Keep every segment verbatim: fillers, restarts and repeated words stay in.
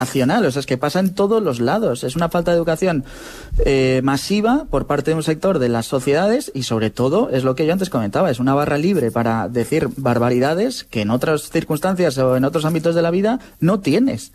nacional, o sea, es que pasa en todos los lados. Es una falta de educación eh, masiva por parte de un sector de las sociedades y sobre todo, es lo que yo antes comentaba, es una barra libre para decir barbaridades que en otras circunstancias o en otros ámbitos de la vida no tienes.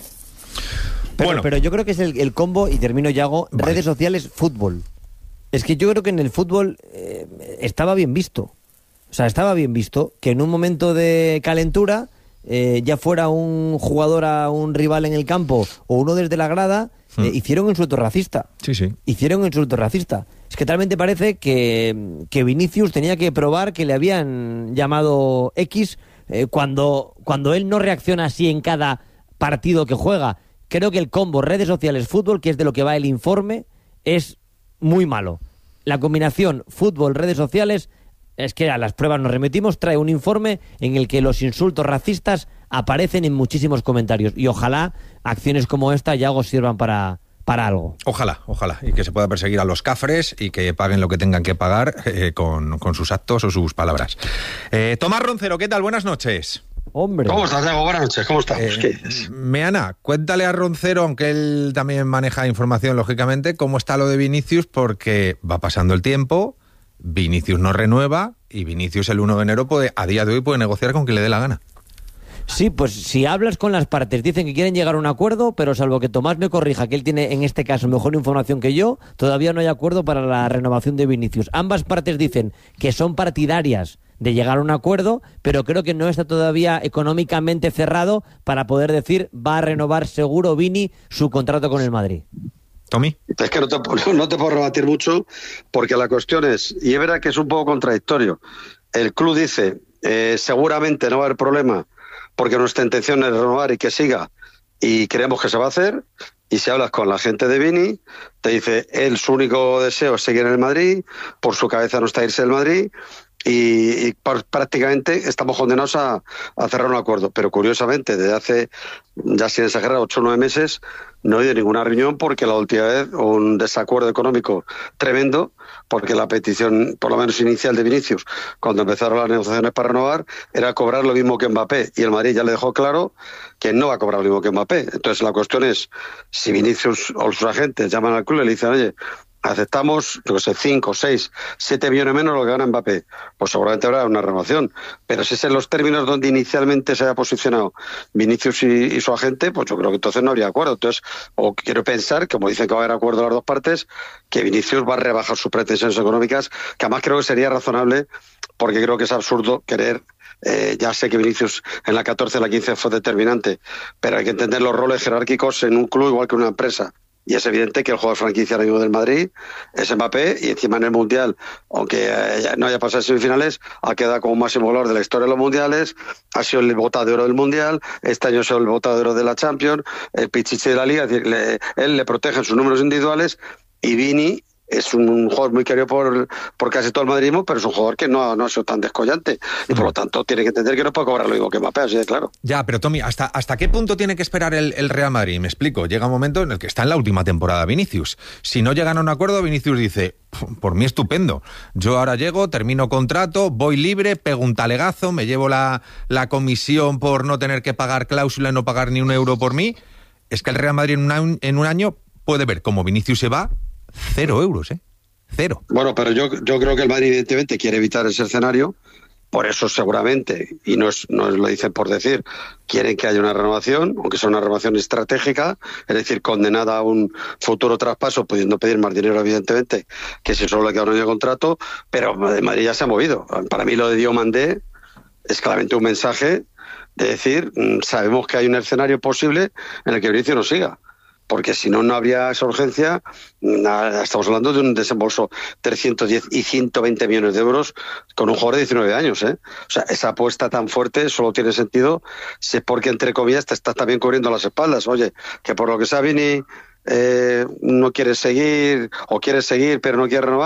Pero, bueno. pero yo creo que es el, el combo, y termino, Yago, Vale. redes sociales, fútbol. Es que yo creo que en el fútbol eh, estaba bien visto. O sea, estaba bien visto que en un momento de calentura, eh, ya fuera un jugador a un rival en el campo o uno desde la grada, eh, mm. hicieron un insulto racista. Sí, sí. Hicieron un insulto racista. Es que talmente parece que, que Vinicius tenía que probar que le habían llamado X eh, cuando, cuando él no reacciona así en cada partido que juega. Creo que el combo redes sociales, fútbol, que es de lo que va el informe, es muy malo. La combinación fútbol, redes sociales, es que a las pruebas nos remitimos, trae un informe en el que los insultos racistas aparecen en muchísimos comentarios. Y ojalá acciones como esta, Yago, sirvan para, para algo. Ojalá, ojalá. Y que se pueda perseguir a los cafres y que paguen lo que tengan que pagar eh, con, con sus actos o sus palabras. Eh, Tomás Roncero, ¿qué tal? Buenas noches. Hombre. ¿Cómo estás, Diego? Buenas noches, ¿cómo estamos? Eh, ¿Qué dices? Meana, cuéntale a Roncero, aunque él también maneja información, lógicamente, cómo está lo de Vinicius, porque va pasando el tiempo, Vinicius no renueva y Vinicius el uno de enero puede, a día de hoy puede negociar con quien le dé la gana. Sí, pues si hablas con las partes, dicen que quieren llegar a un acuerdo, pero salvo que Tomás me corrija, que él tiene en este caso mejor información que yo, todavía no hay acuerdo para la renovación de Vinicius. Ambas partes dicen que son partidarias de llegar a un acuerdo, pero creo que no está todavía económicamente cerrado para poder decir va a renovar seguro Vini su contrato con el Madrid. Tommy. Es que no te, no te puedo rebatir mucho, porque la cuestión es, y es verdad que es un poco contradictorio, el club dice, eh, seguramente no va a haber problema, porque nuestra intención es renovar y que siga, y creemos que se va a hacer, y si hablas con la gente de Vini, te dice, él su único deseo es seguir en el Madrid, por su cabeza no está irse del Madrid, y, y prácticamente estamos condenados a, a cerrar un acuerdo. Pero curiosamente, desde hace, ya sin exagerar, ocho o nueve meses, no he ido a ninguna reunión, porque la última vez un desacuerdo económico tremendo, porque la petición, por lo menos inicial de Vinicius, cuando empezaron las negociaciones para renovar, era cobrar lo mismo que Mbappé, y el Madrid ya le dejó claro que no va a cobrar lo mismo que Mbappé. Entonces la cuestión es, si Vinicius o sus agentes llaman al club y le dicen, oye, aceptamos, yo que sé, cinco, seis, siete millones menos lo que gana Mbappé, pues seguramente habrá una renovación. Pero si es en los términos donde inicialmente se haya posicionado Vinicius y, y su agente, pues yo creo que entonces no habría acuerdo. Entonces, o quiero pensar, como dicen que va a haber acuerdo de las dos partes, que Vinicius va a rebajar sus pretensiones económicas, que además creo que sería razonable, porque creo que es absurdo querer. Eh, ya sé que Vinicius en la catorce, en la quince fue determinante, pero hay que entender los roles jerárquicos en un club igual que en una empresa. Y es evidente que el jugador franquicia ahora mismo del Madrid es Mbappé, y encima en el Mundial, aunque eh, no haya pasado en semifinales, ha quedado como máximo goleador de la historia de los Mundiales, ha sido el bota de oro del Mundial, este año ha sido el bota de oro de la Champions, el pichichi de la Liga, es decir, le, él le protege en sus números individuales, y Vini es un jugador muy querido por, por casi todo el madridismo, pero es un jugador que no, no ha sido tan descollante, y por lo tanto tiene que entender que no puede cobrar lo mismo que Mbappé, así de claro. Ya, pero Tommy, ¿hasta, hasta qué punto tiene que esperar el, el Real Madrid? Me explico, llega un momento en el que está en la última temporada Vinicius. Si no llegan a un acuerdo, Vinicius dice, por mí estupendo, yo ahora llego, termino contrato, voy libre, pego un talegazo, me llevo la, la comisión por no tener que pagar cláusula y no pagar ni un euro por mí. Es que el Real Madrid en un, en un año puede ver como Vinicius se va, cero euros, ¿eh? Cero. Bueno, pero yo, yo creo que el Madrid evidentemente quiere evitar ese escenario, por eso seguramente, y no, es, no lo dicen por decir, quieren que haya una renovación, aunque sea una renovación estratégica, es decir, condenada a un futuro traspaso, pudiendo pedir más dinero evidentemente, que si solo le queda un año de contrato, pero el Madrid ya se ha movido. Para mí lo de Diomandé es claramente un mensaje de decir, sabemos que hay un escenario posible en el que Vinicius no siga, porque si no, no habría esa urgencia. Estamos hablando de un desembolso trescientos diez y ciento veinte millones de euros con un jugador de diecinueve años, ¿eh? O sea, esa apuesta tan fuerte solo tiene sentido si es porque, entre comillas, te estás también cubriendo las espaldas. Oye, que por lo que sea Vini eh, no quiere seguir, o quiere seguir pero no quiere renovar,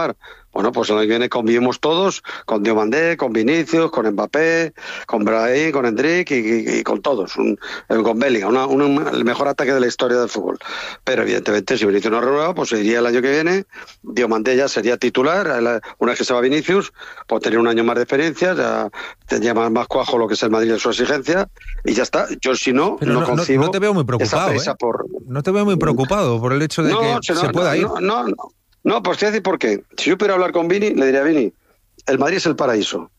Bueno, pues el año que viene convivimos todos, con Diomandé, con Vinicius, con Mbappé, con Brahim, con Endrick y, y, y con todos, un, con Bellingham, una, un, el mejor ataque de la historia del fútbol. Pero evidentemente si Vinicius no renueva, pues se iría el año que viene, Diomandé ya sería titular, una vez que se va Vinicius, pues tener un año más de experiencia, ya tendría más, más cuajo lo que es el Madrid en su exigencia, y ya está. Yo si no, Pero no, no concibo no te veo muy preocupado, ¿eh? por... No te veo muy preocupado por el hecho de no, que no, se pueda no, ir. No, no, no. No, pues te voy a decir por qué. Si yo pudiera hablar con Vini, le diría, Vini, el Madrid es el paraíso.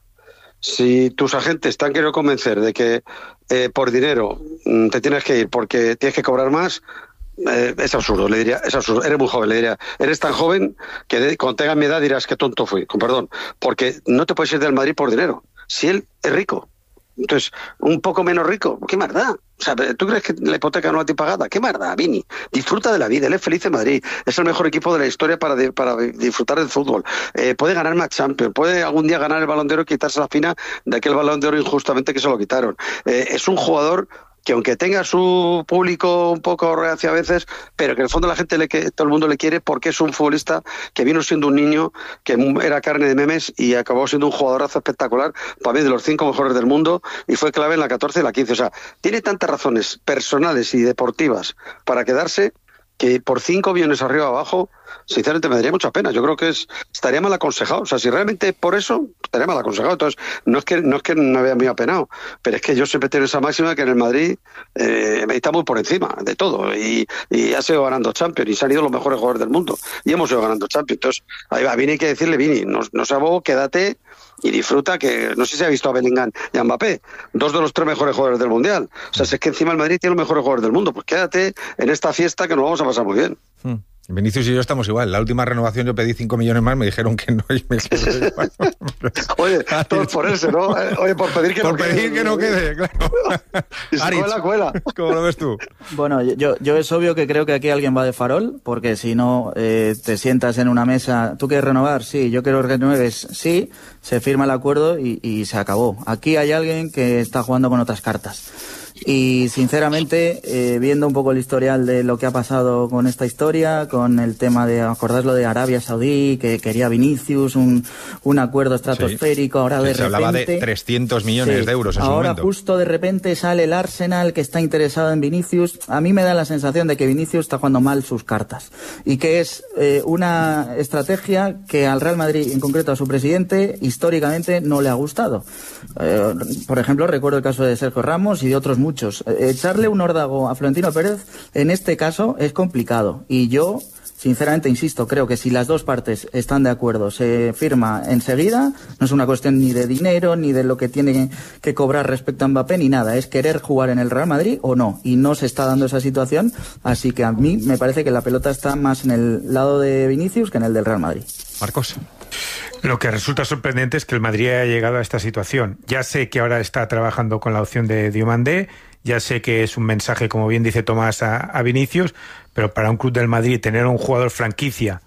Si tus agentes te han querido convencer de que eh, por dinero mm, te tienes que ir porque tienes que cobrar más, eh, es absurdo, le diría, es absurdo. Eres muy joven, le diría, eres tan joven que de, cuando tengas mi edad dirás que tonto fui, con perdón, porque no te puedes ir del Madrid por dinero. Si él es rico, entonces, un poco menos rico, ¿qué más da? O sea, ¿tú crees que la hipoteca no la tiene pagada? ¿Qué más da, Vini? Disfruta de la vida, él es feliz en Madrid, es el mejor equipo de la historia para, de, para disfrutar del fútbol. Eh, puede ganar más Champions, puede algún día ganar el Balón de Oro y quitarse la espina de aquel Balón de Oro injustamente que se lo quitaron. Eh, es un jugador que aunque tenga su público un poco reacio a veces, pero que en el fondo la gente, le, que todo el mundo le quiere porque es un futbolista que vino siendo un niño, que era carne de memes y acabó siendo un jugadorazo espectacular, para mí de los cinco mejores del mundo, y fue clave en la catorce y la quince. O sea, tiene tantas razones personales y deportivas para quedarse que por cinco millones arriba o abajo, sinceramente me daría mucha pena. Yo creo que es estaría mal aconsejado. O sea, si realmente por eso, estaría mal aconsejado. Entonces, no es que no es que me vea muy apenado, pero es que yo siempre tengo esa máxima que en el Madrid eh, está muy por encima de todo. Y, y ha sido ganando Champions y se han ido los mejores jugadores del mundo. Y hemos ido ganando Champions. Entonces, ahí va, Vini, hay que decirle, Vini, no, no se abogo, quédate y disfruta, que no sé si ha visto a Bellingham y a Mbappé, dos de los tres mejores jugadores del Mundial. O sea, si es que encima el Madrid tiene los mejores jugadores del mundo, pues quédate en esta fiesta que nos vamos a pasar muy bien. Hmm. Vinicius y yo estamos igual. La última renovación yo pedí cinco millones más, me dijeron que no. Y me dijeron, bueno, oye, todos por eso, ¿no? Oye, por pedir que por no pedir quede. Por pedir que no quede, claro. Y se Aritz, cuela, cuela. ¿Cómo lo ves tú? Bueno, yo, yo es obvio que creo que aquí alguien va de farol, porque si no eh, te sientas en una mesa, ¿tú quieres renovar? Sí, yo quiero que renueves, sí, se firma el acuerdo y, y se acabó. Aquí hay alguien que está jugando con otras cartas. Y sinceramente, eh, viendo un poco el historial de lo que ha pasado con esta historia, con el tema de, acordáis lo de Arabia Saudí, que quería Vinicius, un, un acuerdo estratosférico, sí. ahora sí, de se repente... Se hablaba de trescientos millones sí, de euros en ahora su momento. Justo de repente sale el Arsenal que está interesado en Vinicius. A mí me da la sensación de que Vinicius está jugando mal sus cartas. Y que es eh, una estrategia que al Real Madrid, en concreto a su presidente, históricamente no le ha gustado. Eh, por ejemplo, recuerdo el caso de Sergio Ramos y de otros muchos. Muchos. Echarle un órdago a Florentino Pérez en este caso es complicado y yo sinceramente insisto, creo que si las dos partes están de acuerdo, se firma enseguida, no es una cuestión ni de dinero ni de lo que tiene que cobrar respecto a Mbappé ni nada, es querer jugar en el Real Madrid o no, y no se está dando esa situación, así que a mí me parece que la pelota está más en el lado de Vinicius que en el del Real Madrid. Marcos. Lo que resulta sorprendente es que el Madrid haya llegado a esta situación. Ya sé que ahora está trabajando con la opción de Diomandé, ya sé que es un mensaje, como bien dice Tomás, a, a Vinicius, pero para un club del Madrid tener un jugador franquicia,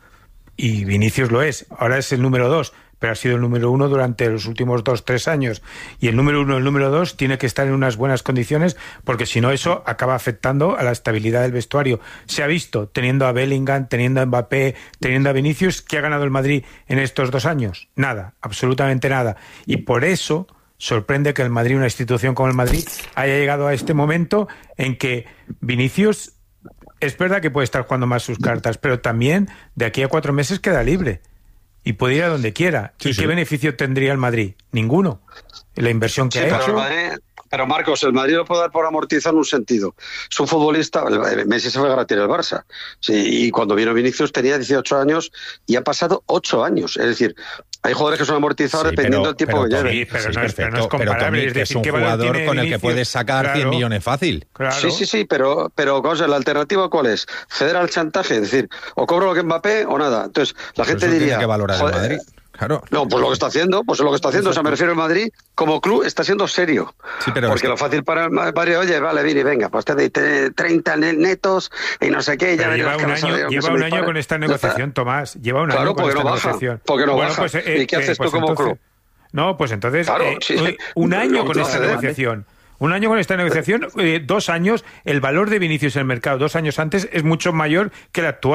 y Vinicius lo es, ahora es el número dos, pero ha sido el número uno durante los últimos dos, tres años, y el número uno y el número dos tiene que estar en unas buenas condiciones, porque si no eso acaba afectando a la estabilidad del vestuario. Se ha visto, teniendo a Bellingham, teniendo a Mbappé, teniendo a Vinicius, ¿qué ha ganado el Madrid en estos dos años? Nada, absolutamente nada, y por eso sorprende que el Madrid, una institución como el Madrid, haya llegado a este momento en que Vinicius, es verdad que puede estar jugando más sus cartas, pero también de aquí a cuatro meses queda libre y puede ir a donde quiera. Sí, ¿Y sí. qué beneficio tendría el Madrid? Ninguno. La inversión que sí, ha pero hecho... El Madrid, pero Marcos, el Madrid lo puede dar por amortizar en un sentido. Es un futbolista, Messi se fue gratis al Barça, sí, y cuando vino Vinicius tenía dieciocho años y ha pasado ocho años. Es decir, hay jugadores que son amortizados sí, dependiendo del tiempo pero, que lleven. Sí, pero, sí, no, perfecto, pero no es comparable. Pero Tommy, es que decir, es un jugador con el que puedes sacar claro, cien millones fácil. Claro. Sí, sí, sí, pero, pero cosa, la alternativa ¿cuál es? Ceder al chantaje, es decir, o cobro lo que Mbappé o nada. Entonces, la gente diría... Tiene que valorar el Madrid. Claro. No, pues lo que está haciendo, pues lo que está haciendo, o sea, me refiero al Madrid, como club está siendo serio. Sí, pero porque es que... lo fácil para el Madrid, oye, vale, Vini, venga, pues te doy treinta netos y no sé qué. Ya lleva un año, no lleva un año con esta negociación, Tomás, lleva un claro, año con esta no negociación. Baja, porque no bueno, baja. Pues, eh, ¿Y qué haces eh, pues tú como entonces, club? No, pues entonces, claro, eh, sí, sí. un año no, con esta negociación. Un año con esta negociación, eh, dos años, el valor de Vinicius en el mercado dos años antes es mucho mayor que el actual.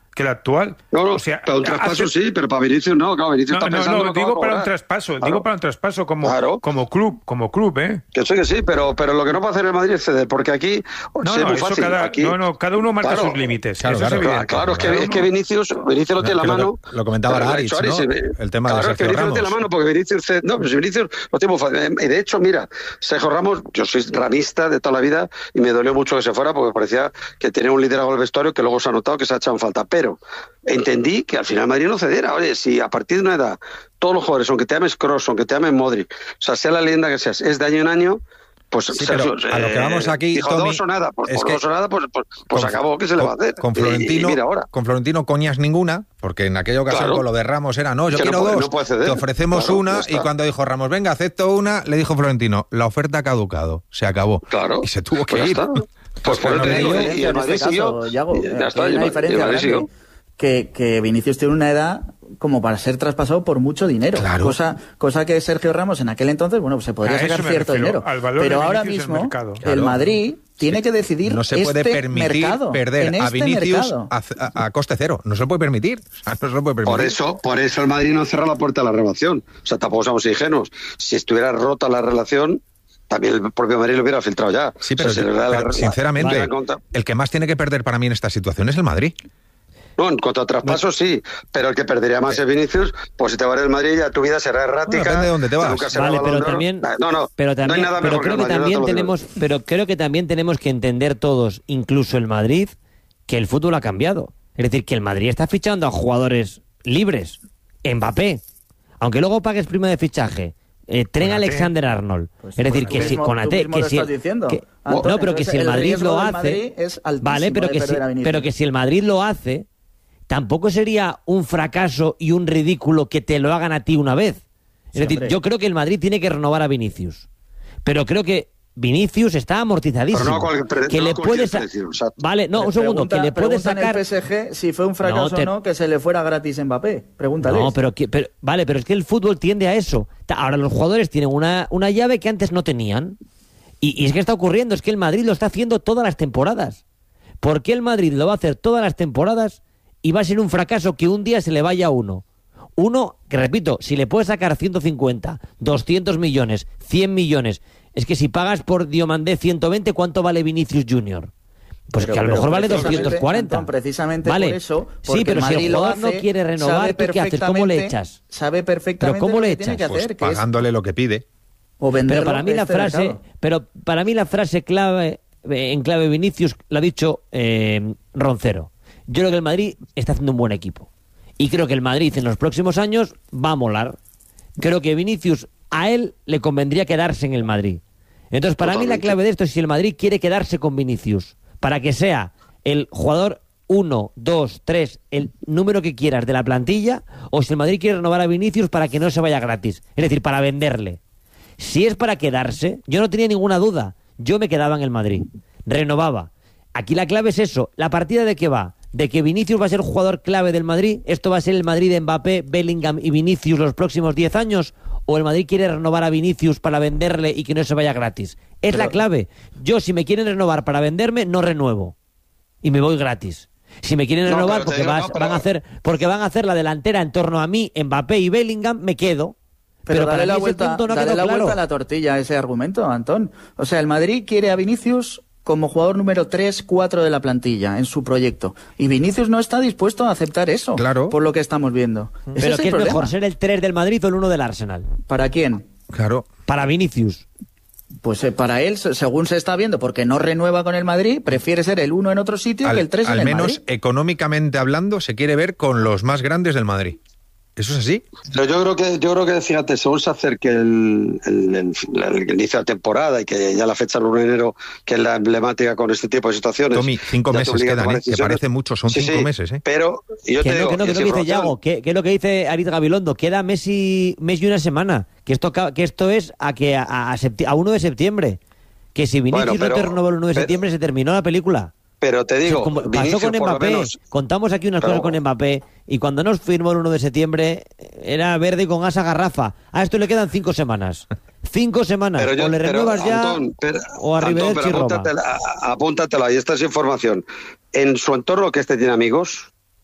que el actual. No, no, o sea, para un traspaso hace... sí, pero para Vinicius no, claro, Vinicius no, está no, pensando no, que digo va a para un cobrar. traspaso, Claro. digo para un traspaso como, Claro. como club, como club, ¿eh? Que sí, que sí, pero, pero lo que no puede hacer el Madrid es ceder, porque aquí No, sí, es no, muy eso fácil. cada, Aquí, no, no, cada uno marca claro, sus límites. claro, eso claro, es evidente. Claro, es que, Cada es que uno- Vinicius, Vinicius lo tiene en la que lo- mano. lo comentaba pero ahora ha hecho Aritz, ¿no? Aritz, El tema de claro, es que Sergio Vinicius lo tiene en la Ramos. mano, porque Vinicius, ce- no, pues Vinicius lo tiene muy fácil. Y de hecho, mira, Sergio Ramos, yo soy ramista de toda la vida y me dolió mucho que se fuera porque parecía que tenía un liderazgo del vestuario que luego se ha notado que se ha echado en falta. Pero entendí que al final Madrid no cediera. Oye, si a partir de una edad todos los jugadores, aunque te llames Kroos, aunque te llames Modric, o sea, sea la leyenda que seas, es de año en año, pues Sí, Sergio, pero a lo que vamos aquí, dijo Tommy, dos o nada, pues es por que dos o nada, pues, pues, pues con- acabó, ¿qué se le va a hacer? Con Y- y Florentino, mira ahora. con Florentino coñas ninguna, porque en aquella ocasión Claro. con lo de Ramos era, no, yo Que no quiero puede- dos, no puede ceder. te ofrecemos Claro, una, ya y está. cuando dijo Ramos, venga, acepto una, le dijo Florentino, la oferta ha caducado, se acabó. Claro. Y se tuvo que Pues ya ir. está. Pues por Pero eso te no digo, le y- dio- y el en Madrid este caso, siguió. Yago, y ya aquí está, hay y una el diferencia Madrid grande, siguió. que, que Vinicius tiene una edad como para ser traspasado por mucho dinero, Claro. cosa cosa que Sergio Ramos en aquel entonces, bueno, pues se podría A eso sacar me cierto refiero, dinero, al valor pero de ahora Vinicius en mismo mercado. el Claro. Madrid tiene que decidir No se puede este permitir mercado, perder en a este Vinicius mercado. a, a- a coste cero. No se lo puede permitir. O sea, no se lo puede permitir. Por eso, por eso el Madrid no cerró la puerta a la renovación. O sea, tampoco somos ingenuos. Si estuviera rota la relación, también el propio Madrid lo hubiera filtrado ya. Sí, pero, O sea, si le da la- pero la- sinceramente, la contra- el que más tiene que perder para mí en esta situación es el Madrid. No, en cuanto a traspasos sí, pero el que perdería más es Vinicius, pues si te vas del Madrid ya tu vida será errática. Bueno, depende de dónde te vas. nunca será Vale, Balón pero de Oro. también, No, no, pero no también, hay nada pero mejor creo que que el Madrid, también no te lo digo. tenemos, pero creo que también tenemos que entender todos, incluso el Madrid, que el fútbol ha cambiado. Es decir, que el Madrid está fichando a jugadores libres, Mbappé, aunque luego pagues prima de fichaje. Eh, Tren Konaté. Alexander-Arnold. Pues es decir, tú que si mismo- Konaté, tú mismo que lo si estás diciendo, que- Antón, no, pero que entonces si el el Madrid riesgo lo del hace, Madrid es altísimo vale, pero de que si, perder a Vinicius. pero que si el Madrid lo hace, tampoco sería un fracaso y un ridículo que te lo hagan a ti una vez. Es Sí, decir, hombre. yo creo que el Madrid tiene que renovar a Vinicius, pero creo que Vinicius está amortizadísimo. Pero no a cualquier pre- que no le a cualquier puede sa- precio, exacto. Vale, no, un segundo, Pregunta- que le puede pregunta en sacar. el P S G si fue un fracaso No, te- o no que se le fuera gratis Mbappé. Pregúntales. No, pero, que- pero- vale, pero es que el fútbol tiende a eso. Ta- Ahora los jugadores tienen una, una llave que antes no tenían. Y, y es que está ocurriendo, es que el Madrid lo está haciendo todas las temporadas. ¿Por qué el Madrid lo va a hacer todas las temporadas y va a ser un fracaso que un día se le vaya a uno? Uno, que repito, si le puedes sacar ciento cincuenta, doscientos millones, cien millones, es que si pagas por Diomandé ciento veinte, ¿cuánto vale Vinicius Junior? Pues Pero- que a lo pero mejor vale precisamente, doscientos cuarenta. Antón, precisamente vale. por eso, Sí, porque pero el si Madrid el lo jugador no hace, quiere renovar, sabe ¿tú qué haces? ¿Cómo le perfectamente- echas? Sabe perfectamente ¿Pero cómo lo le que tiene echas? que Pues hacer, que es pagándole lo que pide. o venderlo Pero para mí la este frase, mercado. pero para mí la frase clave eh, en clave Vinicius la ha dicho eh, Roncero. Yo creo que el Madrid está haciendo un buen equipo y creo que el Madrid en los próximos años va a molar. Creo que Vinicius a él le convendría quedarse en el Madrid. Entonces para mí la Totalmente. clave de esto es si el Madrid quiere quedarse con Vinicius para que sea el jugador uno, dos, tres, el número que quieras de la plantilla, o si el Madrid quiere renovar a Vinicius para que no se vaya gratis, es decir, para venderle. Si es para quedarse, yo no tenía ninguna duda. Yo me quedaba en el Madrid. Renovaba. Aquí la clave es eso. ¿La partida de qué va? ¿De que Vinicius va a ser jugador clave del Madrid? ¿Esto va a ser el Madrid de Mbappé, Bellingham y Vinicius los próximos diez años? ¿O el Madrid quiere renovar a Vinicius para venderle y que no se vaya gratis? Es Pero- la clave. Yo, si me quieren renovar para venderme, no renuevo. Y me voy gratis. Si me quieren No, renovar pero te porque, digo, vas- no, pero- van a hacer, porque van a hacer la delantera en torno a mí, Mbappé y Bellingham, me quedo. Pero, para dale mí la ese vuelta, punto no dale quedó la claro. vuelta a la tortilla a ese argumento, Antón. O sea, el Madrid quiere a Vinicius como jugador número tres, cuatro de la plantilla en su proyecto. Y Vinicius no está dispuesto a aceptar eso, Claro. por lo que estamos viendo. Ese Pero es el ¿qué es problema. mejor, ser el tres del Madrid o el uno del Arsenal? ¿Para quién? Claro. Para Vinicius. Pues eh, para él, se- según se está viendo, porque no renueva con el Madrid, prefiere ser el uno en otro sitio Al, que el tres en al el menos Madrid. económicamente hablando, se quiere ver con los más grandes del Madrid. ¿Eso es así? Pero yo creo que, yo creo que fíjate, según se acerque el, el, el- el inicio de la temporada y que ya la fecha del uno de enero, que es la emblemática con este tipo de situaciones. Tommy, cinco ya te meses obliga a quedan, tomar ¿eh? Que decisiones. parece mucho, son Sí, cinco sí, meses, ¿eh? Pero yo Que te no, digo, que no, que y no si dice Roncero- Yago, que, que es lo que dice Aritz Gabilondo, queda mes y, mes y una semana, que esto, ca- que esto es a que a, a, septi- a uno de septiembre, que si Vinicius Bueno, pero- no te renovó el uno de pero- septiembre se terminó la película. Pero te digo, Como pasó Vinicius, con por lo Mbappé, menos- contamos aquí unas Pero- cosas con Mbappé, y cuando nos firmó el uno de septiembre era verde con asa garrafa. A esto le quedan cinco semanas. Cinco semanas. Pero yo- o le pero, renuevas ya Antón, pero- o a Antón, Rivera pero y Roma. apúntatela, a- apúntatela, y esta es información. En su entorno, que este tiene amigos,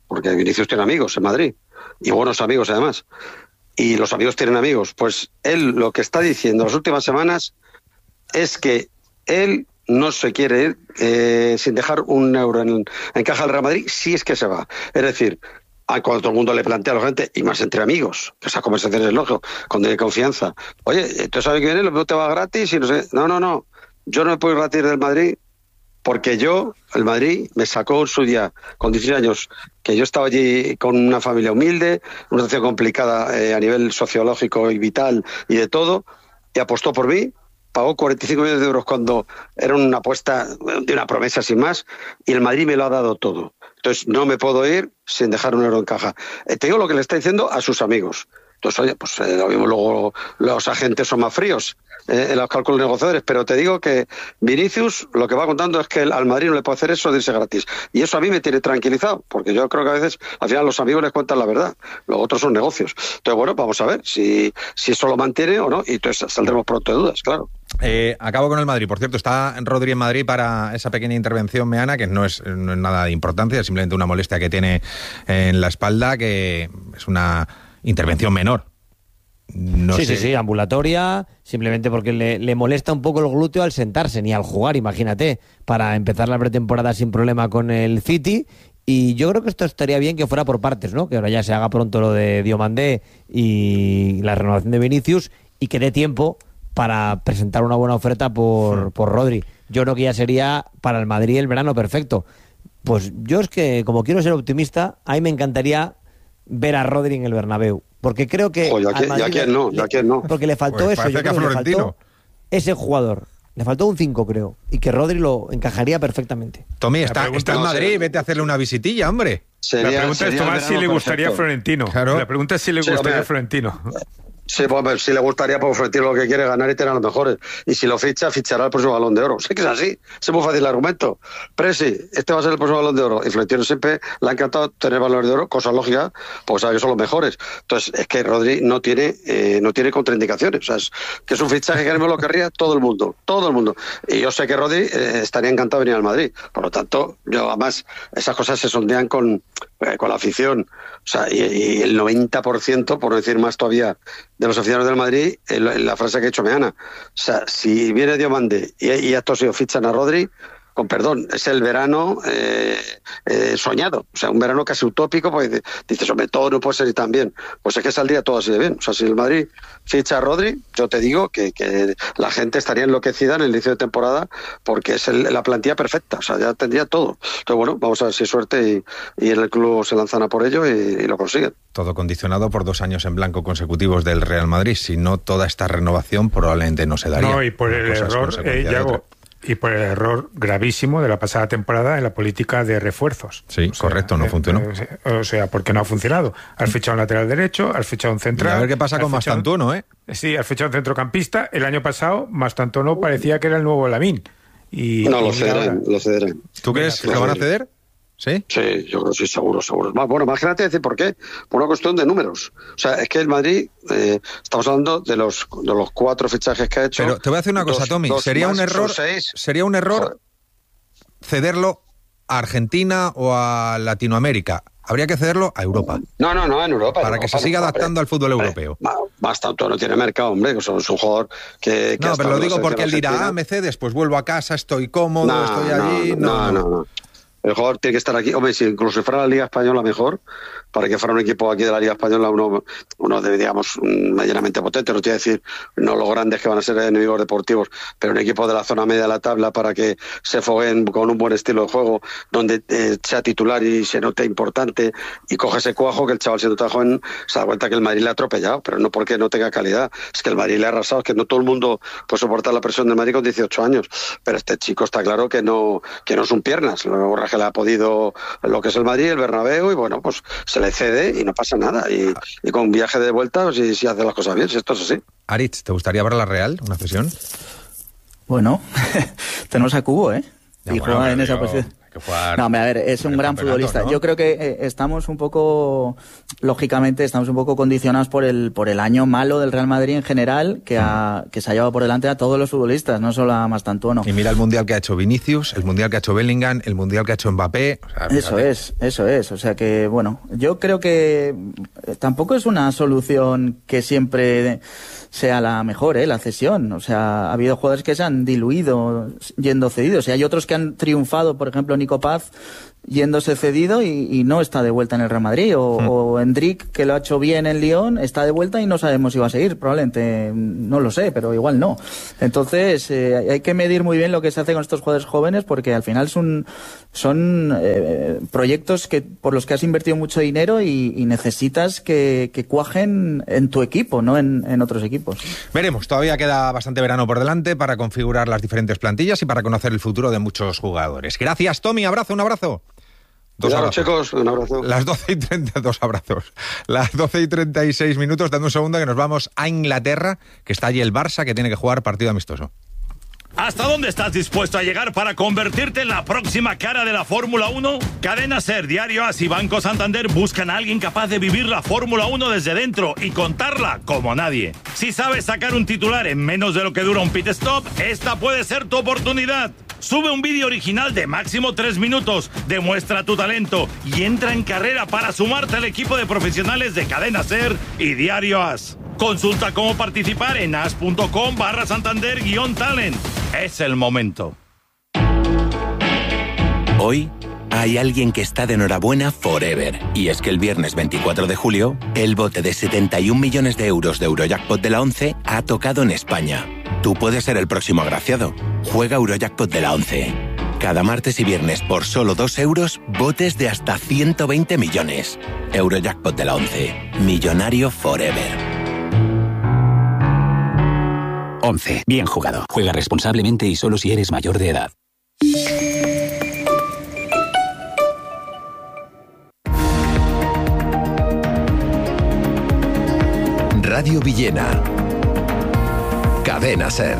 porque Vinicius tiene amigos en Madrid, y buenos amigos además, y los amigos tienen amigos. Pues él lo que está diciendo las últimas semanas es que él no se quiere ir eh, sin dejar un euro en, en caja del Real Madrid, si es que se va. Es decir, a cuando todo el mundo le plantea a la gente, y más entre amigos, que esas conversaciones es lógico, con de confianza. Oye, ¿tú sabes que viene? Lo te va gratis y no sé. No, no, no. Yo no me puedo ir gratis del Madrid porque yo, el Madrid, me sacó en su día, con dieciséis años, que yo estaba allí con una familia humilde, una situación complicada eh, a nivel sociológico y vital y de todo, y apostó por mí. Pagó cuarenta y cinco millones de euros cuando era una apuesta de una promesa sin más, y el Madrid me lo ha dado todo. Entonces no me puedo ir sin dejar un euro en caja. Eh, te digo lo que le está diciendo a sus amigos. Entonces, oye, pues eh, lo mismo luego los agentes son más fríos eh, en los cálculos negociadores, pero te digo que Vinicius lo que va contando es que el, al Madrid no le puede hacer eso de irse gratis. Y eso a mí me tiene tranquilizado, porque yo creo que a veces al final los amigos les cuentan la verdad, los otros son negocios. Entonces, bueno, vamos a ver si, si eso lo mantiene o no, y entonces saldremos pronto de dudas, claro. Eh, acabo con el Madrid. Por cierto, está Rodri en Madrid para esa pequeña intervención meana, que no es, no es nada de importancia, es simplemente una molestia que tiene en la espalda, que es una intervención menor. No sí, sé. sí, sí, ambulatoria, simplemente porque le, le molesta un poco el glúteo al sentarse, ni al jugar, imagínate, para empezar la pretemporada sin problema con el City. Y yo creo que esto estaría bien que fuera por partes, ¿no? Que ahora ya se haga pronto lo de Diomandé y la renovación de Vinicius, y que dé tiempo para presentar una buena oferta por, por Rodri. Yo creo que ya sería para el Madrid el verano perfecto. Pues yo es que, como quiero ser optimista, a mí me encantaría ver a Rodri en el Bernabéu, porque creo que Oye, aquí, al Madrid ya quién no, ya quién no. porque le faltó Pues eso, yo parece que a creo que le Florentino. faltó ese jugador. Le faltó un cinco, creo, y que Rodri lo encajaría perfectamente. Tommy, está, pregunta está en no Madrid, sé. vete a hacerle una visitilla, hombre. Sería, la pregunta es, sería el Tomás, si verano le gustaría perfecto. Florentino. Claro. La pregunta es si le Sí, gustaría hombre. Florentino. Sí, pues si le gustaría, pues Florentino lo que quiere es ganar y tener a los mejores. Y si lo ficha, fichará el próximo Balón de Oro. Sé que es así, es muy fácil el argumento. Presi, este va a ser el próximo Balón de Oro. Y Florentino siempre le ha encantado tener Balones de Oro, cosa lógica, porque sabe que son los mejores. Entonces, es que Rodri no tiene eh, no tiene contraindicaciones. O sea, es que es un fichaje que me lo querría todo el mundo, todo el mundo. Y yo sé que Rodri eh, estaría encantado de venir al Madrid. Por lo tanto, yo además, esas cosas se sondean con, eh, con la afición. O sea, y, y el noventa por ciento, por no decir más todavía, de los aficionados del Madrid, en la, en la frase que ha hecho Meana. O sea, si viene Diomandé y, y estos se fichan a Rodri, con perdón, es el verano eh, eh, soñado. O sea, un verano casi utópico, porque dices, hombre, todo no puede ser y tan bien. Pues es que saldría todo así de bien. O sea, si el Madrid ficha a Rodri, yo te digo que, que la gente estaría enloquecida en el inicio de temporada, porque es el, la plantilla perfecta. O sea, ya tendría todo. Entonces, bueno, vamos a ver si hay suerte y, y en el club se lanzan a por ello y, y lo consiguen. Todo condicionado por dos años en blanco consecutivos del Real Madrid. Si no, toda esta renovación probablemente no se daría. No, y por el Una cosa es error, consecuencia eh, de Yago, otra. y por el error gravísimo de la pasada temporada en la política de refuerzos. Sí, correcto, no funcionó. Eh, o sea, porque no ha funcionado. Has fichado un lateral derecho, has fichado un Y central. a ver qué pasa has con fichado- Mastantuono, ¿eh? Sí, has fichado un centrocampista. El año pasado, Mastantuono parecía que era el nuevo Lamine. Y, No, y lo mira cederán, ahora. lo cederán. ¿Tú crees que lo van a ceder? ¿Sí? Sí, yo creo que sí, seguro, seguro. Más, bueno, imagínate decir por qué. Por una cuestión de números. O sea, es que el Madrid, eh, estamos hablando de los de los cuatro fichajes que ha hecho. Pero te voy a decir una cosa, dos- Tommy. dos Sería más un error, son seis. sería un error Joder. cederlo a Argentina o a Latinoamérica. Habría que cederlo a Europa. No, no, no, en Europa. Para en que Europa, se siga no, adaptando hombre. al fútbol Hombre, europeo. ma- Más tanto no tiene mercado, hombre. Que es un es un jugador que. que No, ha pero estado lo en la digo porque él selección dirá, ah, argentina. me cedes, pues vuelvo a casa, estoy cómodo, No, estoy allí. No, no, no. El jugador tiene que estar aquí. Hombre, si incluso si fuera la Liga Española mejor, para que fuera un equipo aquí de la Liga Española, uno, uno de, digamos, medianamente potente, no te voy a decir no los grandes que van a ser enemigos deportivos, pero un equipo de la zona media de la tabla para que se fogueen con un buen estilo de juego, donde eh, sea titular y se note importante y coge ese cuajo, que el chaval siendo tan joven se da cuenta que el Madrid le ha atropellado, pero no porque no tenga calidad, es que el Madrid le ha arrasado, es que no todo el mundo puede soportar la presión del Madrid con dieciocho años, pero este chico está claro que no, que no son piernas, lo que le ha podido lo que es el Madrid, el Bernabéu, y bueno, pues se le cede y no pasa nada, y, y con un viaje de vuelta, pues, si, si hace las cosas bien, si esto es así. Aritz, ¿te gustaría ver la Real, una cesión? Bueno, tenemos a Cubo, ¿eh? Ya, y bueno, juega pero en esa digo, posición. que jugar. No, hombre, a ver, es un gran futbolista. ¿No? Yo creo que eh, estamos un poco, lógicamente, estamos un poco condicionados por el por el año malo del Real Madrid en general, que, ha, que se ha llevado por delante a todos los futbolistas, no solo a Mastantuono. Y mira el mundial que ha hecho Vinicius, el mundial que ha hecho Bellingham, el mundial que ha hecho Mbappé. O sea, eso es, eso es. O sea que, bueno, yo creo que tampoco es una solución que siempre sea la mejor, ¿eh? La cesión. O sea, ha habido jugadores que se han diluido yendo cedidos. Y hay otros que han triunfado, por ejemplo, Nico Paz, yéndose cedido y, y no está de vuelta en el Real Madrid. O, mm. o Endrick, que lo ha hecho bien en Lyon, está de vuelta y no sabemos si va a seguir. Probablemente, no lo sé, pero igual no. Entonces, eh, hay que medir muy bien lo que se hace con estos jugadores jóvenes, porque al final son, son eh, proyectos que por los que has invertido mucho dinero y, y necesitas que, que cuajen en tu equipo, no en, en otros equipos. Veremos, todavía queda bastante verano por delante para configurar las diferentes plantillas y para conocer el futuro de muchos jugadores. Gracias, Tommy. Abrazo, un abrazo. Dos claro, abrazos. Chicos, un abrazo. Las doce y treinta, dos abrazos. Las doce y treinta y seis minutos, dando un segundo que nos vamos a Inglaterra, que está allí el Barça, que tiene que jugar partido amistoso. ¿Hasta dónde estás dispuesto a llegar para convertirte en la próxima cara de la Fórmula uno? Cadena SER, Diario AS y Banco Santander buscan a alguien capaz de vivir la Fórmula uno desde dentro y contarla como nadie. Si sabes sacar un titular en menos de lo que dura un pit stop, esta puede ser tu oportunidad. Sube un vídeo original de máximo tres minutos, demuestra tu talento y entra en carrera para sumarte al equipo de profesionales de Cadena SER y Diario AS. Consulta cómo participar en as.com barra Santander guión talent. Es el momento. Hoy hay alguien que está de enhorabuena forever. Y es que el viernes veinticuatro de julio, el bote de setenta y un millones de euros de Eurojackpot de la ONCE ha tocado en España. Tú puedes ser el próximo agraciado. Juega Eurojackpot de la ONCE. Cada martes y viernes por solo dos euros, botes de hasta ciento veinte millones. Eurojackpot de la ONCE. Millonario forever. once. Bien jugado. Juega responsablemente y solo si eres mayor de edad. Radio Villena. Cadena SER.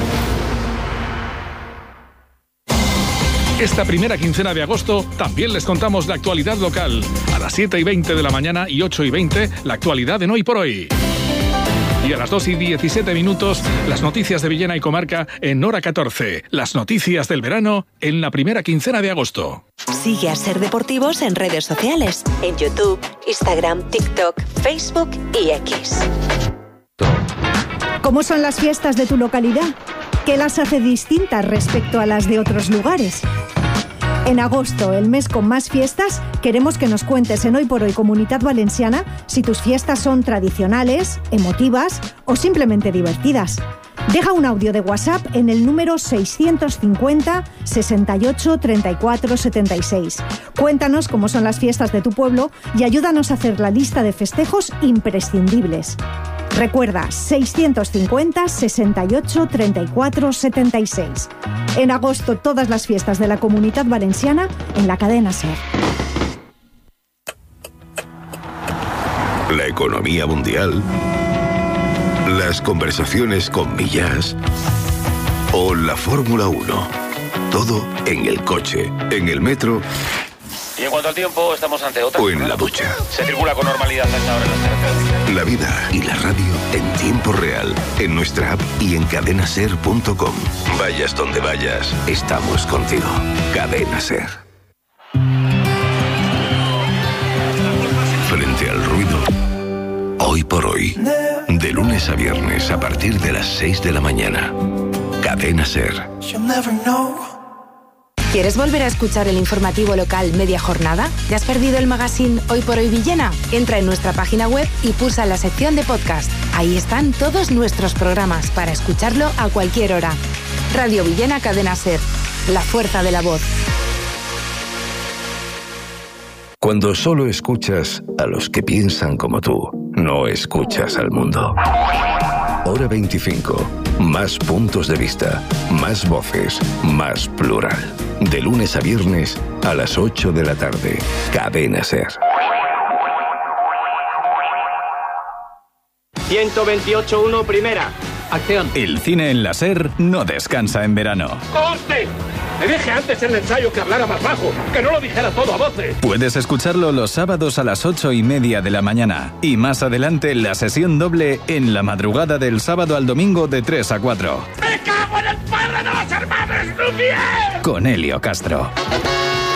Esta primera quincena de agosto también les contamos la actualidad local. A las siete y veinte de la mañana y ocho y veinte, la actualidad en Hoy por Hoy. Y a las dos y diecisiete minutos, las noticias de Villena y Comarca en Hora catorce. Las noticias del verano en la primera quincena de agosto. Sigue a SER Deportivos en redes sociales. En YouTube, Instagram, TikTok, Facebook y X. ¿Cómo son las fiestas de tu localidad? ¿Qué las hace distintas respecto a las de otros lugares? En agosto, el mes con más fiestas, queremos que nos cuentes en Hoy por Hoy Comunitat Valenciana si tus fiestas son tradicionales, emotivas o simplemente divertidas. Deja un audio de WhatsApp en el número seiscientos cincuenta, sesenta y ocho, treinta y cuatro, setenta y seis. Cuéntanos cómo son las fiestas de tu pueblo y ayúdanos a hacer la lista de festejos imprescindibles. Recuerda, seiscientos cincuenta, sesenta y ocho, treinta y cuatro, setenta y seis. En agosto, todas las fiestas de la Comunitat Valenciana en la cadena SER. La economía mundial, las conversaciones con Millás o la Fórmula uno. Todo en el coche, en el metro. Y en cuanto al tiempo, estamos ante otra. O en la ducha. Se circula con normalidad a esta hora en las carreteras. La vida y la radio en tiempo real, en nuestra app y en cadena ser punto com. Vayas donde vayas, estamos contigo. Cadena SER. Frente al ruido, Hoy por Hoy. De lunes a viernes a partir de las seis de la mañana. Cadena SER. ¿Quieres volver a escuchar el informativo local media jornada? ¿Te has perdido el magazine Hoy por Hoy Villena? Entra en nuestra página web y pulsa la sección de podcast. Ahí están todos nuestros programas para escucharlo a cualquier hora. Radio Villena Cadena SER. La fuerza de la voz. Cuando solo escuchas a los que piensan como tú, no escuchas al mundo. Hora veinticinco. Más puntos de vista, más voces, más plural. De lunes a viernes a las ocho de la tarde. Cadena SER. ciento veintiocho punto uno primera. Acción. El cine en la SER no descansa en verano. ¡Corte! Le dije antes en el ensayo que hablara más bajo, que no lo dijera todo a voces. Puedes escucharlo los sábados a las ocho y media de la mañana. Y más adelante la sesión doble en la madrugada del sábado al domingo de tres a cuatro. ¡Me cago en el padre de los hermanos Lumière! Con Helio Castro.